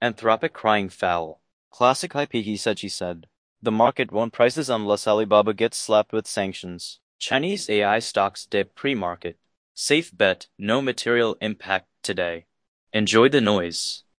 Anthropic crying foul. Classic IP he said she said. The market won't prices unless Alibaba gets slapped with sanctions. Chinese AI stocks dip pre-market. Safe bet, no material impact today. Enjoy the noise.